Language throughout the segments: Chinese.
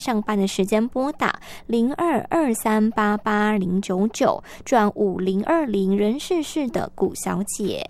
上班的时间拨打022388099转5020人事室的古小姐。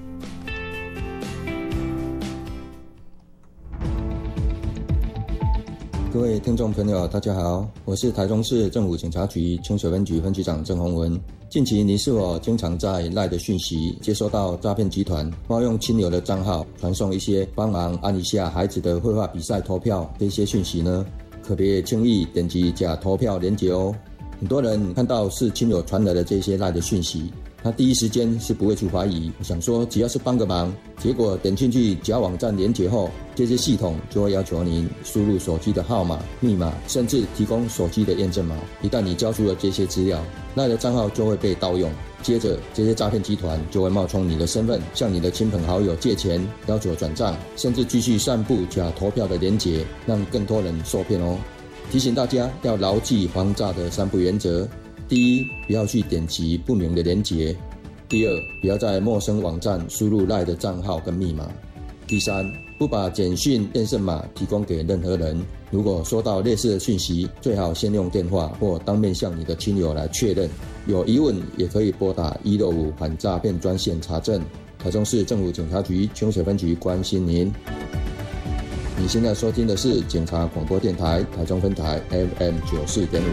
各位听众朋友大家好，我是台中市政府警察局清水分局分局长郑宏文。近期你是否经常在 LINE 的讯息接收到诈骗集团冒用亲友的账号传送一些帮忙按一下孩子的绘画比赛投票这些讯息呢？可别轻易点击假投票连结哦。很多人看到是亲友传来的这些 LINE 的讯息，他第一时间是不会去怀疑，想说只要是帮个忙，结果点进去假网站连结后，这些系统就会要求您输入手机的号码、密码，甚至提供手机的验证码。一旦你交出了这些资料，LINE的账号就会被盗用。接着这些诈骗集团就会冒充你的身份，向你的亲朋好友借钱，要求转账，甚至继续散布假投票的连结，让更多人受骗哦。提醒大家要牢记防诈的3不原则：第一，不要去点击不明的连结；第二，不要在陌生网站输入 LINE 的账号跟密码；第三，不把简讯验证码提供给任何人。如果收到类似的讯息，最好先用电话或当面向你的亲友来确认。有疑问也可以拨打165反诈骗专线查证。台中市政府警察局清水分局关心您。你现在收听的是警察广播电台台中分台 FM94.5。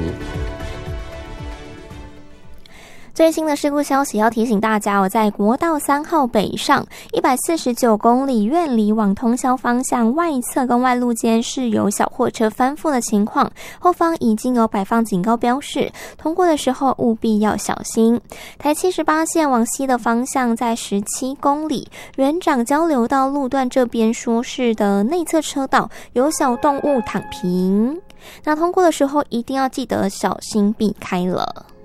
最新的事故消息要提醒大家，在国道3号北上149公里院里往通霄方向外侧跟外路间是有小货车翻覆的情况，后方已经有摆放警告标示，通过的时候务必要小心。台78线往西的方向在17公里园长交流道路段这边说是的内侧车道有小动物躺平，那通过的时候一定要记得小心避开了。